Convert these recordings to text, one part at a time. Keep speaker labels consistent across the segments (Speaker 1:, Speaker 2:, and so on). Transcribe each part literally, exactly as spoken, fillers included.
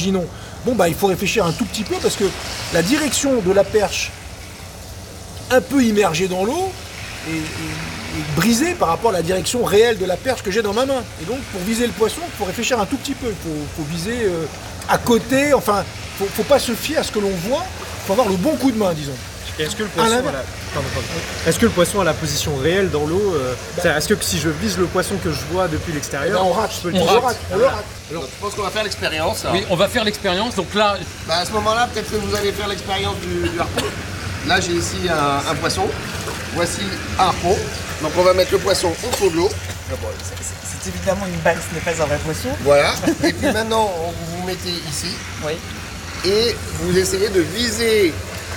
Speaker 1: imaginons. Bon, bah, il faut réfléchir un tout petit peu parce que la direction de la perche, un peu immergée dans l'eau, est, est, est brisée par rapport à la direction réelle de la perche que j'ai dans ma main. Et donc, pour viser le poisson, il faut réfléchir un tout petit peu. Il faut, faut viser euh, à côté. Enfin, il ne faut pas se fier à ce que l'on voit. Il faut avoir le bon coup de main, disons.
Speaker 2: Et est-ce que le poisson a la... Pardon, pardon. Est-ce que le poisson a la position réelle dans l'eau euh, bah, est-ce que si je vise le poisson que je vois depuis l'extérieur,
Speaker 1: on rate,
Speaker 2: je peux
Speaker 1: on,
Speaker 2: le
Speaker 1: rate, rate, on le rate.
Speaker 3: Alors, je pense qu'on va faire l'expérience.
Speaker 4: Oui, on va faire l'expérience. Donc là,
Speaker 3: bah, à ce moment-là, peut-être que vous allez faire l'expérience du, du harpon. Là, j'ai ici un, un poisson. Voici un harpon. Donc, on va mettre le poisson au fond de l'eau.
Speaker 5: C'est évidemment une balle, ce n'est pas un vrai poisson.
Speaker 3: Voilà. Et puis maintenant, vous vous mettez ici.
Speaker 5: Oui.
Speaker 3: Et vous essayez de viser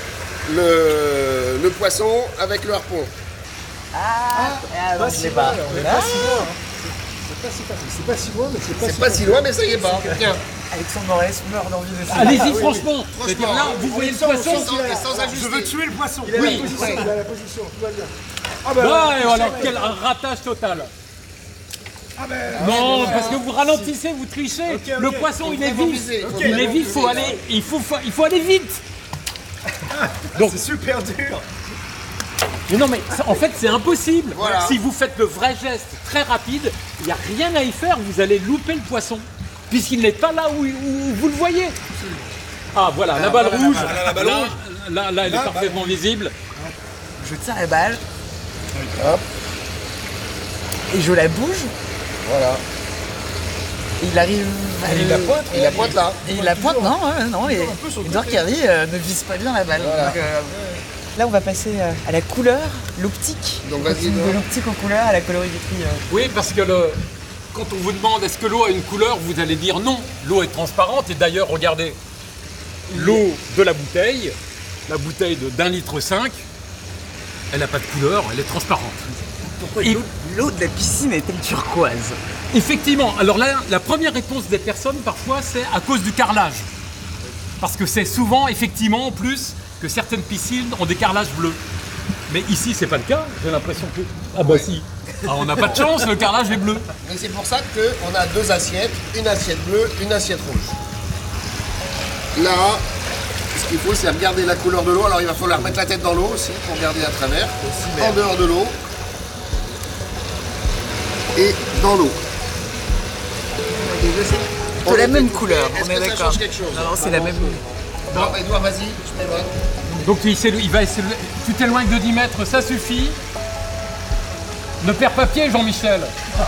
Speaker 3: le, le poisson avec le harpon.
Speaker 5: Ah, ah
Speaker 1: pas
Speaker 5: non,
Speaker 1: si
Speaker 5: je l'ai
Speaker 1: loin,
Speaker 5: pas.
Speaker 1: on est pas si loin. hein. C'est pas si facile. C'est pas si loin, mais c'est pas
Speaker 3: C'est
Speaker 1: si
Speaker 3: pas si loin, mais ça y est pas. Tiens.
Speaker 5: Alexandre Morès meurt d'envie de ça.
Speaker 4: allez-y,
Speaker 1: Ah, oui,
Speaker 4: franchement.
Speaker 3: Franchement,
Speaker 4: Là,
Speaker 3: hein.
Speaker 4: vous voyez le
Speaker 1: Sans-
Speaker 4: poisson.
Speaker 1: sans-
Speaker 3: Sans, et sans ajuster.
Speaker 2: je veux tuer le poisson.
Speaker 1: Il a
Speaker 4: Oui.
Speaker 1: la position,
Speaker 3: Ouais.
Speaker 1: il a la position, tout va bien. Ah
Speaker 4: Ouais,
Speaker 1: bah,
Speaker 4: alors quel ratage total.
Speaker 1: Ah bah,
Speaker 4: Non, parce que vous ralentissez, vous trichez.
Speaker 1: Ok, ok.
Speaker 4: Le poisson,
Speaker 3: Faut
Speaker 4: il est
Speaker 3: vraiment
Speaker 4: vif.
Speaker 3: viser, faut
Speaker 4: Il est
Speaker 3: vraiment
Speaker 4: vif, faut
Speaker 3: viser.
Speaker 4: aller, il faut, il faut aller vite.
Speaker 2: Donc c'est super dur.
Speaker 4: Mais non, mais ça, en fait, c'est impossible.
Speaker 3: Voilà.
Speaker 4: Si vous faites le vrai geste très rapide, il n'y a rien à y faire. Vous allez louper le poisson, puisqu'il n'est pas là où, où vous le voyez. Ah, voilà, la balle rouge.
Speaker 1: la balle
Speaker 4: Là,
Speaker 1: rouge.
Speaker 4: là, là, elle est
Speaker 1: Là,
Speaker 4: parfaitement visible.
Speaker 5: Je tiens la balle
Speaker 3: Hop.
Speaker 5: et je la bouge.
Speaker 3: Voilà.
Speaker 5: Et il arrive.
Speaker 1: Et il la pointe.
Speaker 3: Et la pointe là.
Speaker 5: Et il la pointe, non, hein, non. Et
Speaker 1: un peu sur le
Speaker 5: Edouard
Speaker 1: côté.
Speaker 5: Carry euh, ne vise pas bien la balle.
Speaker 3: Voilà.
Speaker 5: Donc, euh, là, on va passer euh, à la couleur, l'optique.
Speaker 3: Donc, vas-y,
Speaker 5: De
Speaker 3: Edouard.
Speaker 5: l'optique en couleur à la colorimétrie. euh.
Speaker 4: Oui, parce que le, quand on vous demande est-ce que l'eau a une couleur, vous allez dire non. L'eau est transparente. Et d'ailleurs, regardez, l'eau de la bouteille, la bouteille de d'un litre cinq, elle n'a pas de couleur, elle est transparente.
Speaker 5: Pourquoi
Speaker 4: Et-
Speaker 5: l'eau- l'eau de la piscine est-elle turquoise?
Speaker 4: Effectivement. Alors là, la première réponse des personnes, parfois, c'est à cause du carrelage. Parce que c'est souvent, effectivement, en plus, que certaines piscines ont des carrelages bleus. Mais ici, c'est pas le cas. J'ai l'impression que... Ah bah si. Ah, on n'a pas de chance, le carrelage est bleu.
Speaker 3: Et c'est pour ça qu'on a deux assiettes, une assiette bleue, une assiette rouge. Là, ce qu'il faut, c'est regarder la couleur de l'eau. Alors il va falloir mettre la tête dans l'eau aussi pour regarder à travers, en dehors de l'eau et dans l'eau.
Speaker 5: De la même couleur,
Speaker 3: Est-ce
Speaker 5: on est
Speaker 3: que ça
Speaker 5: d'accord.
Speaker 3: change quelque chose?
Speaker 5: Non, non, c'est la même.
Speaker 3: Non, Edouard, vas-y, je t'éloigne.
Speaker 4: Donc il, s'élo- il va essayer de- tu t'éloignes de dix mètres, ça suffit. Ne perds pas pied, Jean-Michel.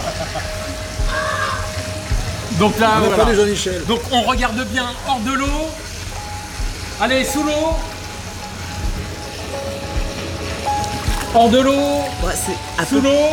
Speaker 4: Donc là,
Speaker 1: On n'a
Speaker 4: voilà.
Speaker 1: pas de Jean-Michel.
Speaker 4: Donc on regarde bien hors de l'eau. Allez, sous l'eau. Hors de l'eau,
Speaker 5: Ouais, c'est à
Speaker 4: sous
Speaker 5: peu-
Speaker 4: l'eau.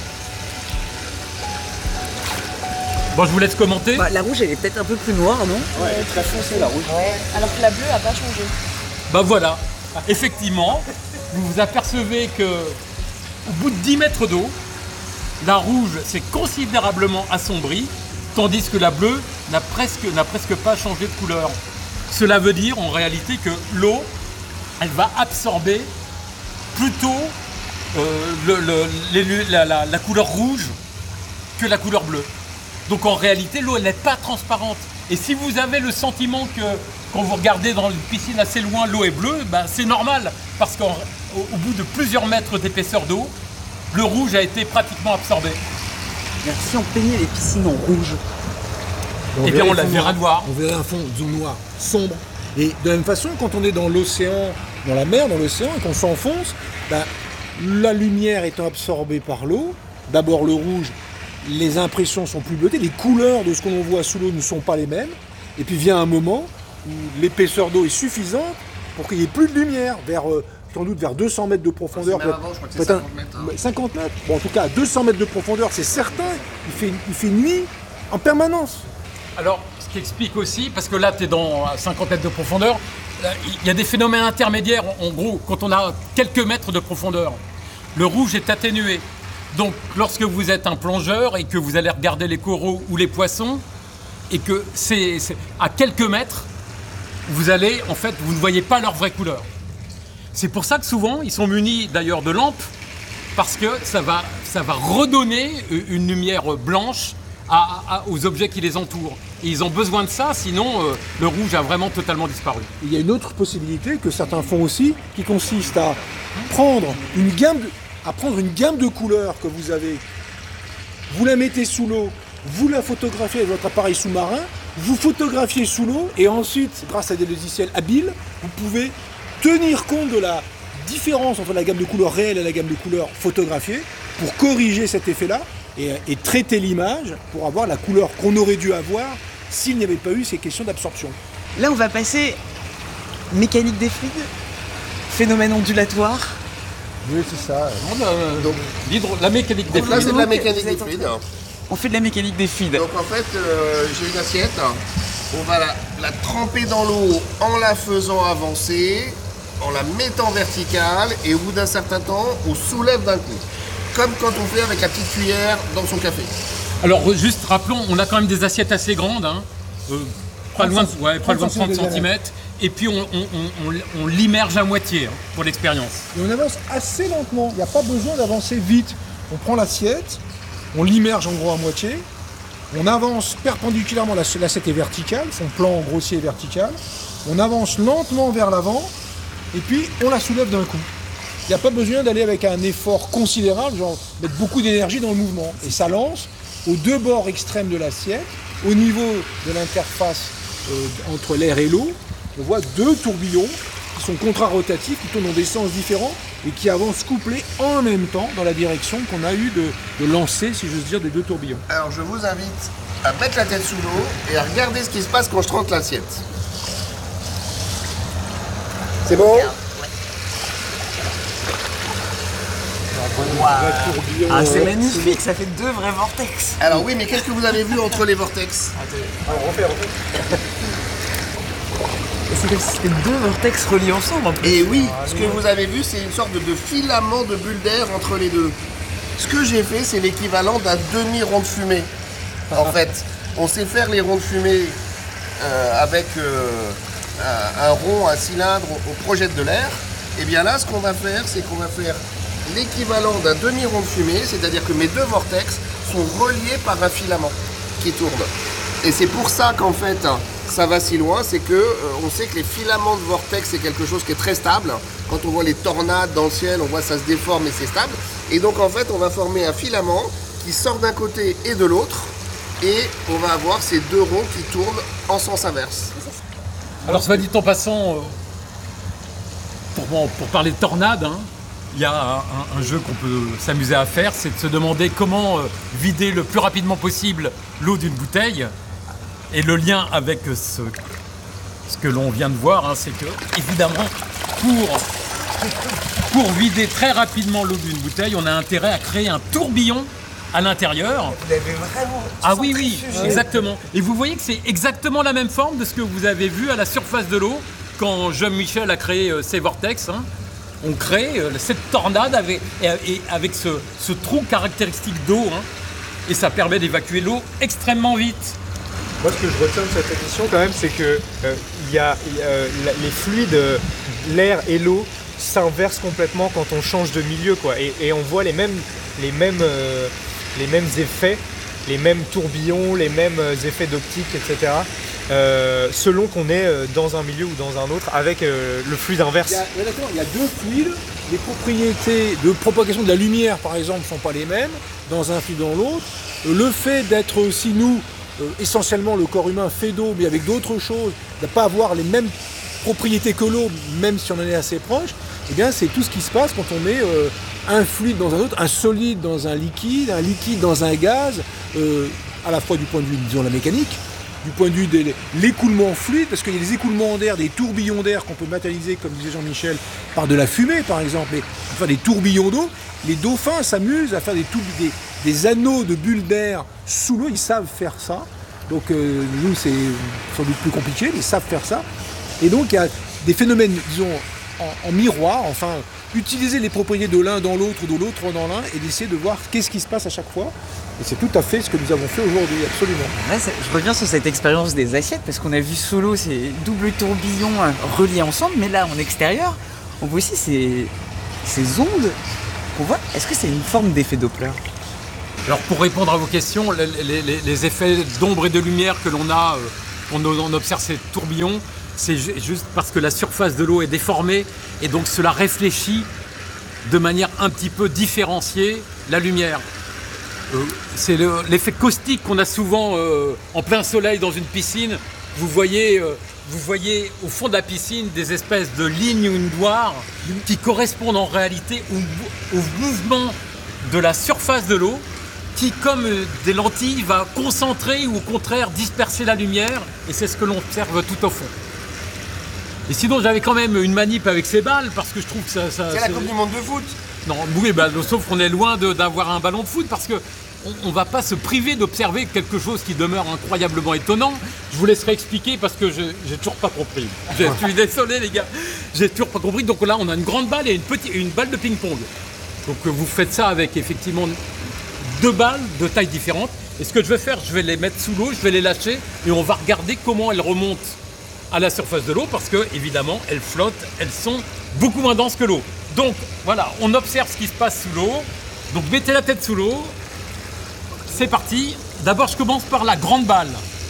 Speaker 4: Bon, je vous laisse commenter.
Speaker 5: Bah, la rouge, elle est peut-être un peu plus noire, non?
Speaker 1: Ouais, très foncé la rouge.
Speaker 6: Alors que la bleue a pas changé.
Speaker 4: Bah voilà, effectivement, vous vous apercevez que au bout de dix mètres d'eau, la rouge s'est considérablement assombrie, tandis que la bleue n'a presque, n'a presque pas changé de couleur. Cela veut dire en réalité que l'eau, elle va absorber plutôt euh, le- le- les- la, la- la couleur rouge que la couleur bleue. Donc en réalité, l'eau, elle n'est pas transparente. Et si vous avez le sentiment que quand vous regardez dans une piscine assez loin, l'eau est bleue, ben, c'est normal. Parce qu'au au bout de plusieurs mètres d'épaisseur d'eau, le rouge a été pratiquement absorbé.
Speaker 5: Si on peignait les piscines en rouge,
Speaker 4: Eh bien, on la verra noire.
Speaker 1: On verrait un fond de zone noire, sombre. Et de la même façon, quand on est dans l'océan, dans la mer, dans l'océan, et qu'on s'enfonce, ben, la lumière étant absorbée par l'eau, d'abord le rouge, les impressions sont plus bleutées, les couleurs de ce qu'on voit sous l'eau ne sont pas les mêmes. Et puis vient un moment où l'épaisseur d'eau est suffisante pour qu'il n'y ait plus de lumière, vers, euh, sans doute vers deux cents mètres de profondeur.
Speaker 3: C'est même avant, je crois que c'est
Speaker 1: peut-être
Speaker 3: cinquante mètres, hein.
Speaker 1: un- cinquante mètres. Bon, en tout cas, à deux cents mètres de profondeur, c'est certain. Il fait, il fait nuit en permanence.
Speaker 4: Alors, ce qui explique aussi, parce que là, tu es dans à cinquante mètres de profondeur, là, il y a des phénomènes intermédiaires. En gros, quand on a quelques mètres de profondeur, le rouge est atténué. Donc, lorsque vous êtes un plongeur et que vous allez regarder les coraux ou les poissons, et que c'est c'est- à quelques mètres, vous allez, en fait, vous ne voyez pas leur vraie couleur. C'est pour ça que souvent, ils sont munis d'ailleurs de lampes, parce que ça va, ça va redonner une lumière blanche à- à- aux objets qui les entourent. Et ils ont besoin de ça, sinon euh, le rouge a vraiment totalement disparu.
Speaker 1: Il y a une autre possibilité que certains font aussi, qui consiste à prendre une gamme de, à prendre une gamme de couleurs que vous avez, vous la mettez sous l'eau, vous la photographiez avec votre appareil sous-marin, vous photographiez sous l'eau et ensuite, grâce à des logiciels habiles, vous pouvez tenir compte de la différence entre la gamme de couleurs réelle et la gamme de couleurs photographiée pour corriger cet effet-là et, et traiter l'image pour avoir la couleur qu'on aurait dû avoir s'il n'y avait pas eu ces questions d'absorption.
Speaker 5: Là, on va passer mécanique des fluides, phénomène ondulatoire.
Speaker 1: Oui, c'est ça.
Speaker 4: On a, euh, l'hydro- la mécanique des
Speaker 3: Donc là,
Speaker 4: fluides.
Speaker 3: c'est de la
Speaker 5: Vous
Speaker 3: mécanique des
Speaker 5: êtes en
Speaker 3: fluides.
Speaker 5: On fait de la mécanique des fluides.
Speaker 3: Donc en fait, euh, j'ai une assiette. On va la, la tremper dans l'eau en la faisant avancer, en la mettant verticale, et au bout d'un certain temps, on soulève d'un coup. Comme quand on fait avec la petite cuillère dans son café.
Speaker 4: Alors re- juste rappelons, on a quand même des assiettes assez grandes, hein, euh, pas loin de, ouais, pas loin de trente centimètres, et puis on, on- on- on- on l'immerge à moitié hein, pour l'expérience.
Speaker 1: Et on avance assez lentement, il n'y a pas besoin d'avancer vite. On prend l'assiette, on l'immerge en gros à moitié, on avance perpendiculairement, l'ass- l'assiette est verticale, son plan grossier est vertical, on avance lentement vers l'avant, et puis on la soulève d'un coup. Il n'y a pas besoin d'aller avec un effort considérable, genre mettre beaucoup d'énergie dans le mouvement. Et ça lance aux deux bords extrêmes de l'assiette, au niveau de l'interface euh, entre l'air et l'eau, on voit deux tourbillons qui sont contrarotatifs, qui tournent dans des sens différents et qui avancent couplés en même temps dans la direction qu'on a eu de, de lancer, si j'ose dire, des deux tourbillons.
Speaker 3: Alors je vous invite à mettre la tête sous l'eau et à regarder ce qui se passe quand je trempe l'assiette. C'est bon?
Speaker 5: Ah, c'est magnifique, ça fait deux vrais vortex.
Speaker 3: Alors oui, mais qu'est-ce que vous avez vu entre les vortex?
Speaker 5: C'est c'est deux vortex reliés ensemble en plus.
Speaker 3: Et oui, ce que vous avez vu, c'est une sorte de, de filament de bulles d'air entre les deux. Ce que j'ai fait, c'est l'équivalent d'un demi-rond de fumée. En fait, on sait faire les ronds de fumée euh, avec euh, un, un rond, un cylindre, on, on projette de l'air. Et bien là, ce qu'on va faire, c'est qu'on va faire l'équivalent d'un demi-rond de fumée, c'est-à-dire que mes deux vortex sont reliés par un filament qui tourne. Et c'est pour ça qu'en fait, ça va si loin, c'est que euh, on sait que les filaments de vortex, c'est quelque chose qui est très stable. Quand on voit les tornades dans le ciel, on voit ça se déforme et c'est stable. Et donc en fait, on va former un filament qui sort d'un côté et de l'autre, et on va avoir ces deux ronds qui tournent en sens inverse.
Speaker 4: Alors, soit dit en passant, euh, pour, bon, pour parler de tornade, hein, il y a un, un jeu qu'on peut s'amuser à faire, c'est de se demander comment euh, vider le plus rapidement possible l'eau d'une bouteille. Et le lien avec ce, ce que l'on vient de voir, hein, c'est que, évidemment, pour, pour vider très rapidement l'eau d'une bouteille, on a intérêt à créer un tourbillon à l'intérieur.
Speaker 5: Vous avez vraiment.
Speaker 4: Ah oui, oui, exactement. Et vous voyez que c'est exactement la même forme de ce que vous avez vu à la surface de l'eau quand Jean-Michel a créé euh, ses vortex. Hein. On crée euh, cette tornade avec, et, et avec ce, ce trou caractéristique d'eau. Hein. Et ça permet d'évacuer l'eau extrêmement vite.
Speaker 2: Moi, ce que je retiens de cette émission, quand même, c'est que euh, il y a, il y a, euh, la- les fluides, euh, l'air et l'eau s'inversent complètement quand on change de milieu, quoi. Et, et on voit les mêmes, les mêmes, euh, les mêmes effets, les mêmes tourbillons, les mêmes euh, effets d'optique, et cetera. euh, selon qu'on est euh, dans un milieu ou dans un autre, avec euh, le fluide
Speaker 1: Il
Speaker 2: inverse.
Speaker 1: y a, ouais, d'accord, il y a deux fluides, les propriétés de propagation de la lumière par exemple ne sont pas les mêmes dans un fluide ou dans l'autre. Le fait d'être aussi nous, euh, essentiellement le corps humain fait d'eau mais avec d'autres choses, de ne pas avoir les mêmes propriétés que l'eau, même si on en est assez proche, eh bien c'est tout ce qui se passe quand on met euh, un fluide dans un autre, un solide dans un liquide, un liquide dans un gaz, euh, à la fois du point de vue, disons, de la mécanique, du point de vue de l'écoulement fluide, parce qu'il y a des écoulements d'air, des tourbillons d'air qu'on peut matérialiser, comme disait Jean-Michel, par de la fumée par exemple, mais enfin des tourbillons d'eau. Les dauphins s'amusent à faire des, tour- des, des anneaux de bulles d'air sous l'eau, ils savent faire ça. Donc euh, nous c'est sans doute plus compliqué, mais ils savent faire ça. Et donc il y a des phénomènes, disons, en, en miroir, enfin, utiliser les propriétés de l'un dans l'autre ou de l'autre dans l'un et d'essayer de voir qu'est-ce qui se passe à chaque fois. Et c'est tout à fait ce que nous avons fait aujourd'hui, absolument.
Speaker 5: Là, ça- je reviens sur cette expérience des assiettes parce qu'on a vu solo ces doubles tourbillons euh, reliés ensemble, mais là en extérieur, on voit aussi ces, ces ondes qu'on voit. Est-ce que c'est une forme d'effet Doppler?
Speaker 4: Alors pour répondre à vos questions, les, les- les- les effets d'ombre et de lumière que l'on a, euh, on, on observe ces tourbillons, c'est ju- juste parce que la surface de l'eau est déformée et donc cela réfléchit de manière un petit peu différenciée la lumière. Euh, c'est le- l'effet caustique qu'on a souvent euh, en plein soleil dans une piscine. Vous voyez, euh, vous voyez au fond de la piscine des espèces de lignes noires qui correspondent en réalité au, au mouvement de la surface de l'eau qui, comme euh, des lentilles, va concentrer ou au contraire disperser la lumière, et c'est ce que l'on observe tout au fond. Et sinon, j'avais quand même une manip avec ces balles parce que je trouve que ça. ça
Speaker 3: C'est la Coupe du Monde de foot.
Speaker 4: Non, oui, bah, sauf qu'on est loin de- d'avoir un ballon de foot parce que on ne va pas se priver d'observer quelque chose qui demeure incroyablement étonnant. Je vous laisserai expliquer parce que je j'ai toujours pas compris. Je suis désolé les gars, j'ai toujours pas compris. Donc là, on a une grande balle et une petite une balle de ping-pong. Donc euh, vous faites ça avec effectivement deux balles de tailles différentes. Et ce que je vais faire, je vais les mettre sous l'eau, je vais les lâcher et on va regarder comment elles remontent à la surface de l'eau parce que évidemment elles flottent, elles sont beaucoup moins denses que l'eau. Donc voilà, on observe ce qui se passe sous l'eau. Donc mettez la tête sous l'eau. C'est parti. D'abord je commence par la grande balle.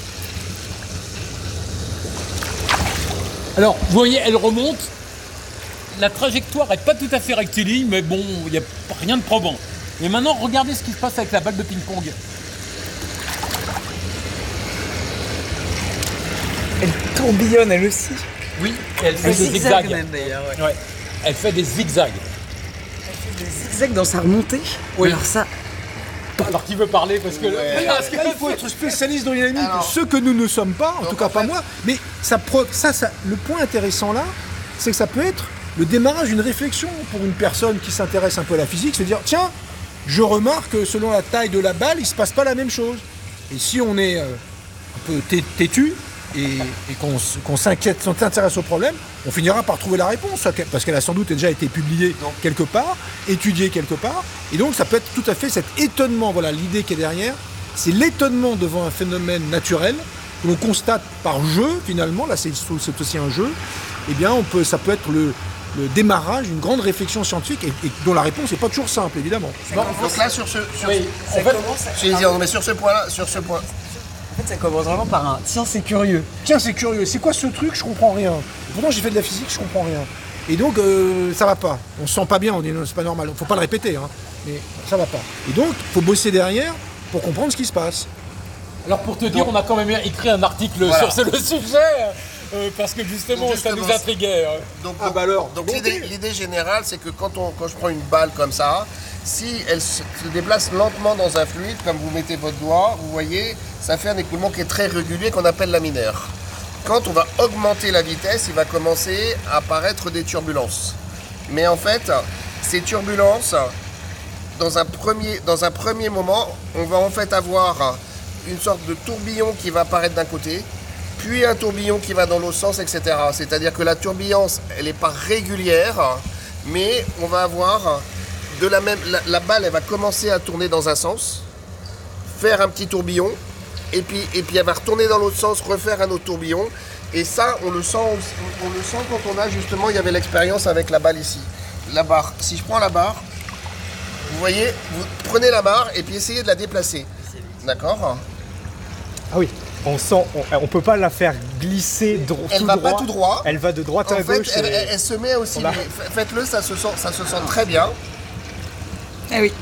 Speaker 4: Alors vous voyez, elle remonte. La trajectoire n'est pas tout à fait rectiligne, mais bon, il n'y a rien de probant. Et maintenant, regardez ce qui se passe avec la balle de ping-pong.
Speaker 5: Elle tourbillonne elle aussi.
Speaker 4: Oui, elle fait
Speaker 5: Elle
Speaker 4: des
Speaker 5: zigzague
Speaker 4: zigzags.
Speaker 5: même d'ailleurs. Ouais.
Speaker 4: Ouais. Elle fait des zigzags.
Speaker 5: Des zigzags dans sa remontée.
Speaker 4: Oui.
Speaker 5: Alors ça,
Speaker 4: Alors qui veut parler parce que, parce que
Speaker 1: Là, il faut être spécialiste dans l'aérodynamique,
Speaker 3: Alors-
Speaker 1: ce que nous ne sommes pas, en
Speaker 3: Donc,
Speaker 1: tout cas
Speaker 3: en
Speaker 1: pas
Speaker 3: fait-
Speaker 1: moi. Mais ça, pro- ça, ça, le point intéressant là, c'est que ça peut être le démarrage d'une réflexion pour une personne qui s'intéresse un peu à la physique, c'est de dire tiens, je remarque que selon la taille de la balle, il ne se passe pas la même chose. Et si on est euh, un peu té- têtu et, et qu'on s- qu'on s'inquiète, qu'on s'intéresse au problème, on finira par trouver la réponse, parce qu'elle a sans doute déjà été publiée quelque part, étudiée quelque part, et donc ça peut être tout à fait cet étonnement, voilà l'idée qui est derrière, c'est l'étonnement devant un phénomène naturel que l'on constate par jeu finalement, là c'est c'est aussi un jeu, et bien on peut, ça peut être le, le démarrage d'une grande réflexion scientifique et, et dont la réponse n'est pas toujours simple évidemment.
Speaker 3: Donc là, sur ce, sur,
Speaker 4: Oui,
Speaker 5: ça
Speaker 4: en fait,
Speaker 5: commence à-
Speaker 3: je vais dire, mais sur ce point-là, sur ce point,
Speaker 5: En fait, ça commence vraiment par un tiens, c'est curieux.
Speaker 1: Tiens, c'est curieux, c'est quoi ce truc? Je comprends rien. Pourtant, j'ai fait de la physique, je comprends rien. Et donc, euh, ça va pas. On se sent pas bien, on dit non, c'est pas normal. Faut pas le répéter, hein. Mais ça va pas. Et donc, faut bosser derrière pour comprendre ce qui se passe.
Speaker 4: alors pour te dire, on a quand même écrit un article
Speaker 3: Voilà.
Speaker 4: sur ce le sujet euh, parce que justement,
Speaker 3: Donc,
Speaker 4: ça
Speaker 3: justement,
Speaker 4: nous intriguait. euh.
Speaker 3: donc,
Speaker 1: Ah bah alors,
Speaker 3: donc
Speaker 1: bon,
Speaker 3: l'idée,
Speaker 1: ok.
Speaker 3: l'idée générale, c'est que quand, on, quand je prends une balle comme ça, si elle se se déplace lentement dans un fluide, comme vous mettez votre doigt, vous voyez, ça fait un écoulement qui est très régulier qu'on appelle laminaire. Quand on va augmenter la vitesse, il va commencer à apparaître des turbulences. Mais en fait, ces turbulences, dans un premier, dans un premier moment, on va en fait avoir une sorte de tourbillon qui va apparaître d'un côté, puis un tourbillon qui va dans l'autre sens, et cetera. C'est-à-dire que la tourbillance, elle n'est pas régulière, mais on va avoir de la même, la, la balle, elle va commencer à tourner dans un sens, faire un petit tourbillon, et puis, et puis elle va retourner dans l'autre sens, refaire un autre tourbillon. Et ça, on le sent, on, on le sent quand on a justement, il y avait l'expérience avec la balle ici. La barre. Si je prends la barre, vous voyez, vous prenez la barre et puis essayez de la déplacer. D'accord?
Speaker 2: Ah oui, on sent, on, on peut pas la faire glisser dro-
Speaker 3: Elle
Speaker 2: tout
Speaker 3: va
Speaker 2: droit.
Speaker 3: pas tout droit.
Speaker 2: Elle va de droite
Speaker 3: En
Speaker 2: à
Speaker 3: fait,
Speaker 2: gauche.
Speaker 3: elle,
Speaker 2: et-
Speaker 3: elle- elle se met aussi.
Speaker 2: On a-
Speaker 3: mais fa- Faites-le, ça se sent, ça se sent très bien.
Speaker 5: Ah oui.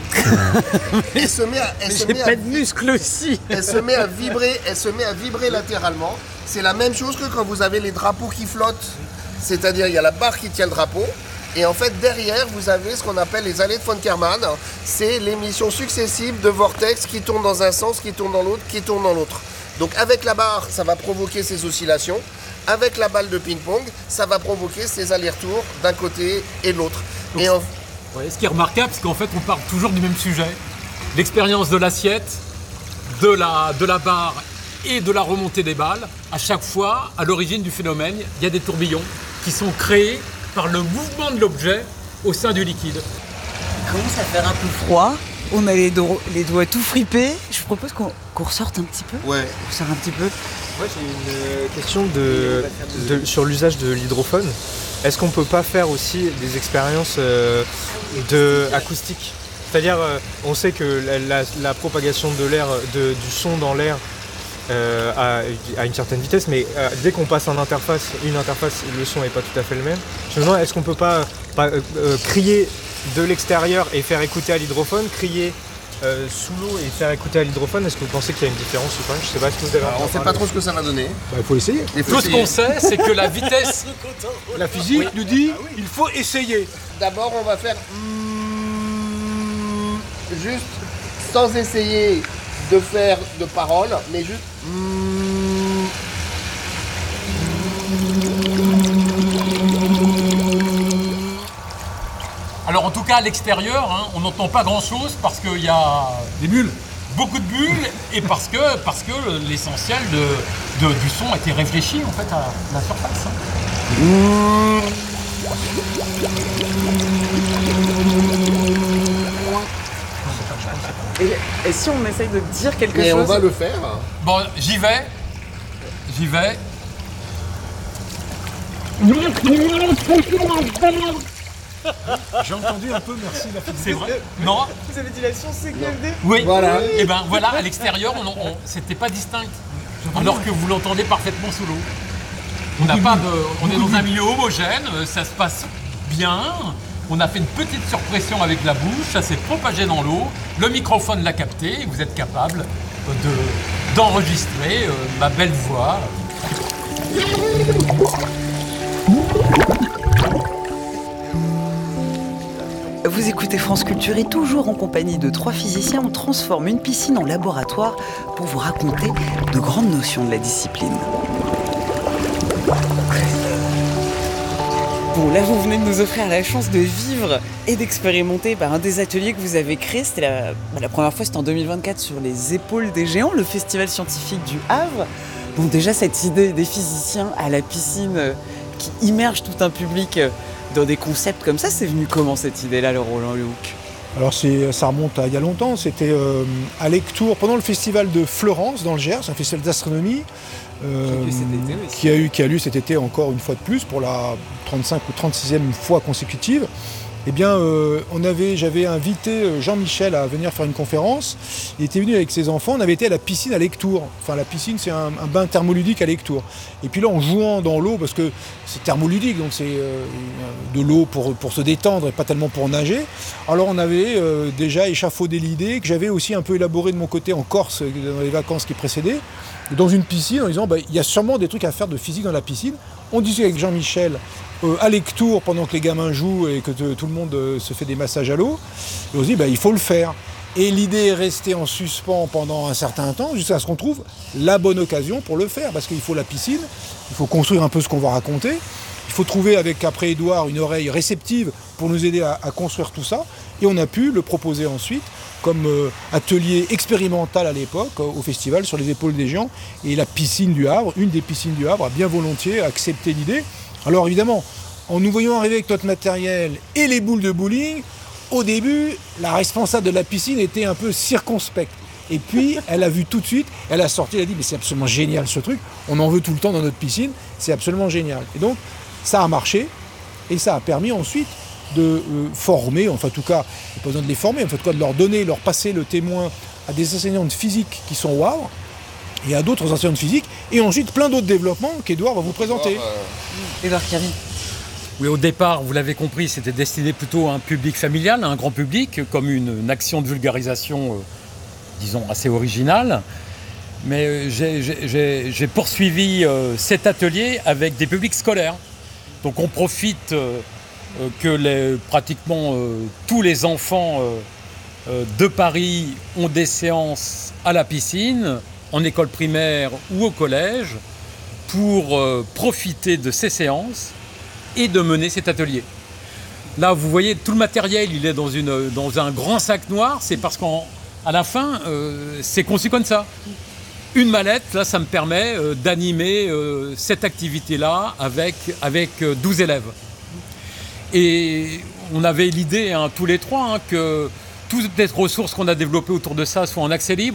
Speaker 3: Elle se met à, elle se
Speaker 5: J'ai
Speaker 3: met à-
Speaker 5: pas de muscles aussi.
Speaker 3: elle se met à vibrer, elle se met à vibrer latéralement. C'est la même chose que quand vous avez les drapeaux qui flottent. C'est-à-dire, il y a la barre qui tient le drapeau. Et en fait, derrière, vous avez ce qu'on appelle les allées de von Karman. C'est l'émission successive de vortex qui tournent dans un sens, qui tournent dans l'autre, qui tournent dans l'autre. Donc avec la barre, ça va provoquer ces oscillations. Avec la balle de ping-pong, ça va provoquer ces allers-retours d'un côté et de l'autre. Et en-
Speaker 4: Ouais, ce qui est remarquable, c'est qu'en fait, on parle toujours du même sujet. L'expérience de l'assiette, de la, de la barre et de la remontée des balles. À chaque fois, à l'origine du phénomène, il y a des tourbillons qui sont créés par le mouvement de l'objet au sein du liquide.
Speaker 5: Il commence à faire un peu froid. On a les, do- les doigts tout fripés. Je propose qu'on qu'on ressorte un petit peu.
Speaker 3: ouais.
Speaker 5: On sort un petit peu.
Speaker 2: Moi j'ai une question de, de- sur l'usage de l'hydrophone. Est-ce qu'on peut pas faire aussi des expériences euh, de acoustique? C'est-à-dire, euh, on sait que la, la, la propagation de l'air, de, du son dans l'air euh, à, à une certaine vitesse, mais euh, dès qu'on passe en interface, une interface, le son n'est pas tout à fait le même. Je me demande, est-ce qu'on peut pas, pas euh, euh, crier de l'extérieur et faire écouter à l'hydrophone, crier euh, sous l'eau et faire écouter à l'hydrophone? Est-ce que vous pensez qu'il y a une différence ou pas? Je sais pas, est-ce que vous avez
Speaker 3: Alors, on ne sait pas trop ce que ça va donner.
Speaker 1: Bah, il faut essayer.
Speaker 3: Il faut
Speaker 4: Tout ce
Speaker 3: essayer.
Speaker 4: qu'on sait, c'est que la vitesse.
Speaker 1: La physique nous dit il faut essayer.
Speaker 3: D'abord, on va faire mm, juste sans essayer de faire de paroles, mais juste. mm.
Speaker 4: Alors en tout cas à l'extérieur, hein, on n'entend pas grand-chose parce qu'il y a
Speaker 1: Des bulles.
Speaker 4: beaucoup de bulles et parce que, parce que l'essentiel de, de- du son a été réfléchi en fait à la surface. hein.
Speaker 5: Et, et si on essaye de dire quelque
Speaker 3: Mais
Speaker 5: chose
Speaker 3: on va le faire.
Speaker 4: Bon, j'y vais. J'y vais.
Speaker 1: J'ai entendu un peu merci la physique.
Speaker 4: C'est vrai. Non.
Speaker 5: Vous avez dit la science C Q F D?
Speaker 4: Oui.
Speaker 3: Voilà.
Speaker 4: Et ben voilà, à l'extérieur, on, on- c'était pas distinct. Alors que vous l'entendez parfaitement sous l'eau. On n'a pas de, on est dans un milieu homogène, euh, ça se passe bien. On a fait une petite surpression avec la bouche, ça s'est propagé dans l'eau. Le microphone l'a capté et vous êtes capable de, d'enregistrer euh, ma belle voix.
Speaker 5: Vous écoutez France Culture et toujours en compagnie de trois physiciens, on transforme une piscine en laboratoire pour vous raconter de grandes notions de la discipline. Bon, là, vous venez de nous offrir la chance de vivre et d'expérimenter bah, un des ateliers que vous avez créé. C'était la, bah, la première fois, c'était en deux mille vingt-quatre sur les épaules des géants, le festival scientifique du Havre. Bon, déjà, cette idée des physiciens à la piscine euh, qui immerge tout un public euh, dans des concepts comme ça, c'est venu comment cette idée-là, le Roland Lehoucq?
Speaker 1: Alors c'est, ça remonte à il y a longtemps, c'était euh, à Lectoure, pendant le festival de Florence dans le Gers, un festival d'astronomie euh,
Speaker 5: Qui a eu cet été aussi.
Speaker 1: qui a eu qui a lieu cet été encore une fois de plus pour la trente-cinq ou trente-sixième fois consécutive. Eh bien, euh, on avait, j'avais invité Jean-Michel à venir faire une conférence. Il était venu avec ses enfants. On avait été à la piscine à Lectoure. Enfin, la piscine, c'est un, un bain thermoludique à Lectoure. Et puis là, en jouant dans l'eau, parce que c'est thermoludique, donc c'est euh, de l'eau pour, pour se détendre et pas tellement pour nager. Alors, on avait euh, déjà échafaudé l'idée que j'avais aussi un peu élaboré de mon côté en Corse dans les vacances qui précédaient, dans une piscine, en disant, bah, il y a sûrement des trucs à faire de physique dans la piscine. On disait avec Jean-Michel, Euh, à Lectoure pendant que les gamins jouent et que te- tout le monde euh, se fait des massages à l'eau. Et on se dit, bah, il faut le faire. Et l'idée est restée en suspens pendant un certain temps jusqu'à ce qu'on trouve la bonne occasion pour le faire. Parce qu'il faut la piscine, il faut construire un peu ce qu'on va raconter. Il faut trouver avec, après Édouard, une oreille réceptive pour nous aider à, à construire tout ça. Et on a pu le proposer ensuite comme euh, atelier expérimental à l'époque euh, au festival sur les épaules des géants. Et la piscine du Havre, une des piscines du Havre, a bien volontiers accepté l'idée. Alors évidemment, en nous voyant arriver avec notre matériel et les boules de bowling, au début, la responsable de la piscine était un peu circonspecte. Et puis, elle a vu tout de suite, elle a sorti, elle a dit, mais c'est absolument génial ce truc, on en veut tout le temps dans notre piscine, c'est absolument génial. Et donc, ça a marché, et ça a permis ensuite de euh, former, enfin en tout cas, il n'y a pas besoin de les former, en tout cas de leur donner, leur passer le témoin à des enseignants de physique qui sont au Havre, et à d'autres enseignants de physique, et ensuite plein d'autres développements qu'Edouard va vous présenter.
Speaker 5: Edouard Carry.
Speaker 4: Oui, au départ, vous l'avez compris, c'était destiné plutôt à un public familial, à un grand public, comme une, une action de vulgarisation, euh, disons, assez originale. Mais euh, j'ai- j'ai j'ai- j'ai poursuivi euh, cet atelier avec des publics scolaires. Donc on profite euh, euh, que les- pratiquement euh, tous les enfants euh, euh, de Paris ont des séances à la piscine, en école primaire ou au collège, pour euh, profiter de ces séances et de mener cet atelier. Là, vous voyez, tout le matériel, il est dans, une, dans un grand sac noir. C'est parce qu'à la fin, euh, c'est conçu comme ça. Une mallette, là, ça me permet euh, d'animer euh, cette activité-là avec, avec euh, douze élèves. Et on avait l'idée, hein, tous les trois, hein, que toutes les ressources qu'on a développées autour de ça soient en accès libre. Hein.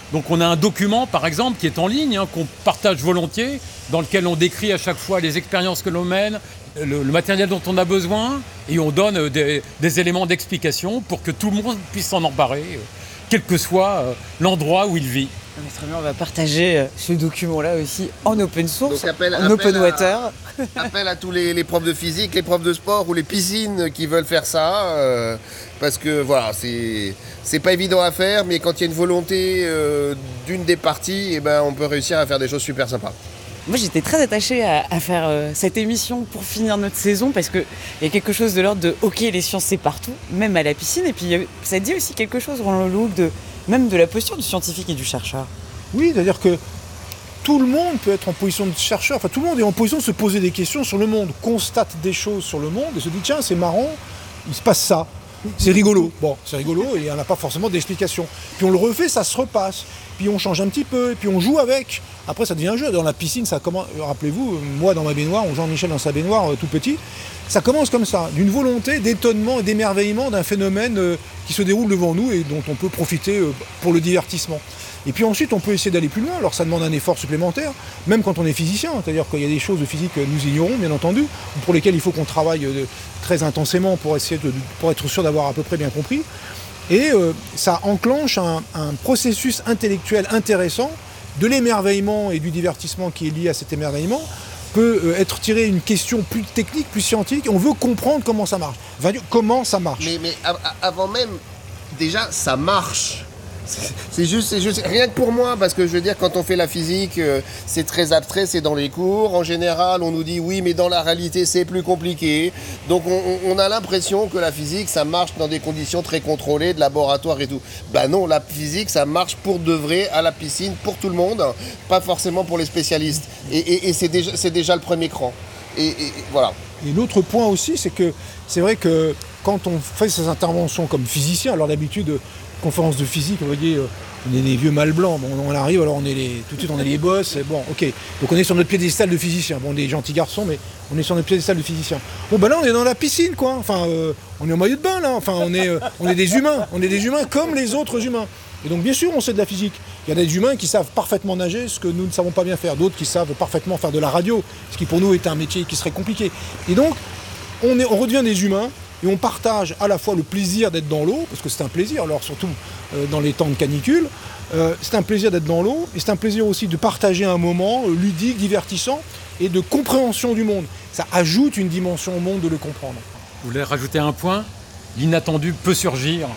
Speaker 4: Donc on a un document, par exemple, qui est en ligne, hein, qu'on partage volontiers, dans lequel on décrit à chaque fois les expériences que l'on mène, le, le matériel dont on a besoin, et on donne des, des éléments d'explication pour que tout le monde puisse s'en emparer, euh, quel que soit euh, l'endroit où il vit.
Speaker 5: Mais très bien, on va partager euh, ce document-là aussi en open source,
Speaker 3: Donc, appel-
Speaker 5: en
Speaker 3: appel
Speaker 5: open
Speaker 3: à-
Speaker 5: water.
Speaker 3: Appel à tous les, les profs de physique, les profs de sport ou les piscines qui veulent faire ça. euh, parce que voilà, c'est, c'est pas évident à faire, mais quand il y a une volonté euh, d'une des parties, eh ben, on peut réussir à faire des choses super sympas.
Speaker 5: Moi, j'étais très attachée à, à faire euh, cette émission pour finir notre saison parce qu'il y a quelque chose de l'ordre de « Ok, les sciences, c'est partout », même à la piscine. Et puis, euh, ça dit aussi quelque chose, Roland Leloup, de, même de la posture du scientifique et du chercheur.
Speaker 1: Oui, c'est-à-dire que tout le monde peut être en position de chercheur, enfin tout le monde est en position de se poser des questions sur le monde, constate des choses sur le monde et se dit tiens, c'est marrant, il se passe ça, c'est rigolo. Bon, c'est rigolo et il n'y en a pas forcément d'explication. Puis on le refait, ça se repasse. Puis on change un petit peu, et puis on joue avec. Après, ça devient un jeu. Dans la piscine, ça commence. Rappelez-vous, moi dans ma baignoire, ou Jean-Michel dans sa baignoire, euh, tout petit, ça commence comme ça, d'une volonté d'étonnement et d'émerveillement d'un phénomène euh, qui se déroule devant nous et dont on peut profiter euh, pour le divertissement. Et puis ensuite, on peut essayer d'aller plus loin. Alors ça demande un effort supplémentaire, même quand on est physicien. C'est-à-dire qu'il y a des choses de physique que nous ignorons, bien entendu, pour lesquelles il faut qu'on travaille euh, très intensément pour essayer de, pour être sûr d'avoir à peu près bien compris. Et euh, ça enclenche un, un processus intellectuel intéressant, de l'émerveillement et du divertissement qui est lié à cet émerveillement, peut euh, être tiré une question plus technique, plus scientifique. On veut comprendre comment ça marche. Enfin, comment ça marche.
Speaker 3: Mais, mais av- avant même, déjà, ça marche. C'est c'est juste, c'est juste, rien que pour moi, parce que je veux dire, quand on fait la physique, euh, c'est très abstrait, c'est dans les cours. En général, on nous dit oui, mais dans la réalité, c'est plus compliqué. Donc, on, on- on a l'impression que la physique, ça marche dans des conditions très contrôlées, de laboratoire et tout. Bah non, la physique, ça marche pour de vrai, à la piscine, pour tout le monde, pas forcément pour les spécialistes. Et, et- et c'est déjà, c'est déjà le premier cran. Et, et- et voilà.
Speaker 1: Et l'autre point aussi, c'est que c'est vrai que quand on fait ces interventions comme physicien, alors d'habitude, euh, conférence de physique, vous voyez, euh, on est des vieux mâles blancs, bon, on arrive, alors on est les, tout de suite on est les boss, et bon, ok, donc on est sur notre piédestal de physicien, bon, on est des gentils garçons, mais on est sur notre piédestal de physicien. Bon, ben là, on est dans la piscine, quoi, enfin, euh, on est au maillot de bain, là, enfin, on est, euh, on est des humains, on est des humains comme les autres humains. Et donc, bien sûr, on sait de la physique. Il y a des humains qui savent parfaitement nager, ce que nous ne savons pas bien faire, d'autres qui savent parfaitement faire de la radio, ce qui pour nous est un métier qui serait compliqué. Et donc, on, est, on redevient des humains, et on partage à la fois le plaisir d'être dans l'eau, parce que c'est un plaisir, alors surtout euh, dans les temps de canicule, euh, c'est un plaisir d'être dans l'eau, et c'est un plaisir aussi de partager un moment euh, ludique, divertissant, et de compréhension du monde. Ça ajoute une dimension au monde de le comprendre.
Speaker 4: Vous voulez rajouter un point ? L'inattendu peut surgir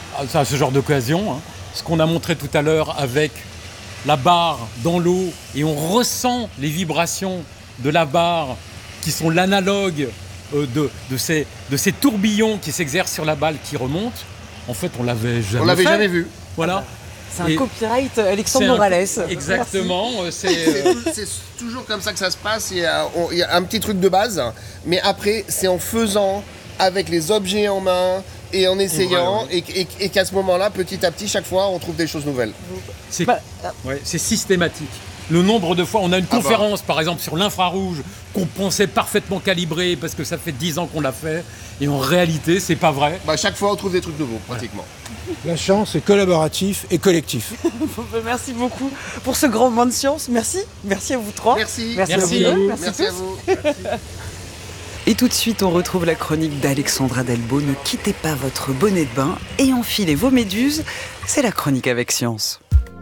Speaker 4: à ce genre d'occasion. Hein. Ce qu'on a montré tout à l'heure avec la barre dans l'eau, et on ressent les vibrations de la barre qui sont l'analogue euh, de, de, ces, de ces tourbillons qui s'exercent sur la balle qui remonte. En fait, on l'avait jamais
Speaker 3: On l'avait
Speaker 4: fait.
Speaker 3: jamais vu.
Speaker 4: Voilà.
Speaker 5: C'est un
Speaker 4: Et
Speaker 5: copyright Alexandre
Speaker 4: c'est un-
Speaker 5: Morales.
Speaker 4: Exactement. euh, C'est,
Speaker 3: C'est
Speaker 4: euh,
Speaker 3: tou- c'est toujours comme ça que ça se passe. Il y, a, on- il y a un petit truc de base, mais après, c'est en faisant, avec les objets en main et en essayant, et, et- et qu'à ce moment-là, petit à petit, chaque fois, on trouve des choses nouvelles.
Speaker 4: c'est,
Speaker 5: Bah,
Speaker 4: ouais, c'est systématique. Le nombre de fois, on a une
Speaker 3: Ah bah.
Speaker 4: conférence par exemple sur l'infrarouge qu'on pensait parfaitement calibrée parce que ça fait dix ans qu'on l'a fait, et en réalité, c'est pas vrai.
Speaker 3: Bah, chaque fois, on trouve des trucs nouveaux, pratiquement.
Speaker 1: La chance est collaboratif et collectif.
Speaker 5: Bon, bah, merci beaucoup pour ce grand moment de science. Merci. Merci à vous trois.
Speaker 3: Merci.
Speaker 5: Merci,
Speaker 4: Merci
Speaker 5: à
Speaker 4: à
Speaker 5: vous.
Speaker 4: vous.
Speaker 5: Merci,
Speaker 3: Merci à
Speaker 5: tous.
Speaker 3: vous.
Speaker 5: Et tout de suite, on retrouve la chronique d'Alexandra Delbo. Ne quittez pas votre bonnet de bain et enfilez vos méduses. C'est la chronique avec science.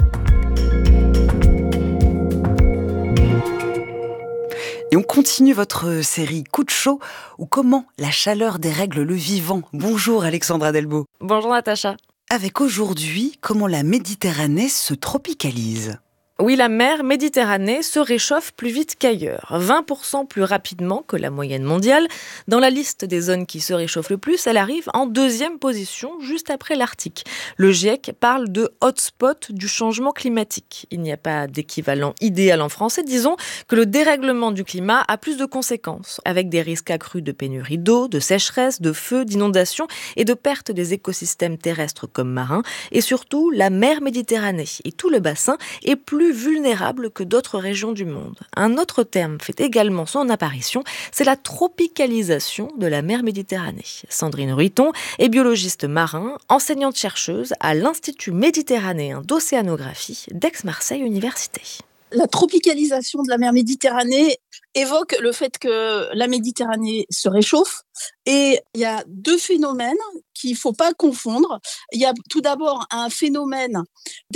Speaker 5: Et on continue votre série Coup de chaud, ou comment la chaleur dérègle le vivant. Bonjour Alexandra Delbo.
Speaker 6: Bonjour Natacha.
Speaker 5: Avec aujourd'hui, comment la Méditerranée se tropicalise.
Speaker 6: Oui, la mer Méditerranée se réchauffe plus vite qu'ailleurs, vingt pour cent plus rapidement que la moyenne mondiale. Dans la liste des zones qui se réchauffent le plus, elle arrive en deuxième position, juste après l'Arctique. Le GIEC parle de hotspot du changement climatique. Il n'y a pas d'équivalent idéal en français. Disons que le dérèglement du climat a plus de conséquences, avec des risques accrus de pénurie d'eau, de sécheresse, de feux, d'inondations et de perte des écosystèmes terrestres comme marins. Et surtout, la mer Méditerranée et tout le bassin est plus plus vulnérables que d'autres régions du monde. Un autre terme fait également son apparition, c'est la tropicalisation de la mer Méditerranée. Sandrine Ruiton est biologiste marin, enseignante-chercheuse à l'Institut méditerranéen d'océanographie d'Aix-Marseille Université.
Speaker 7: La tropicalisation de la mer Méditerranée évoque le fait que la Méditerranée se réchauffe et il y a deux phénomènes qu'il ne faut pas confondre. Il y a tout d'abord un phénomène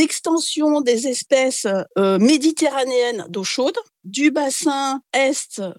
Speaker 7: d'extension des espèces euh, méditerranéennes d'eau chaude du bassin est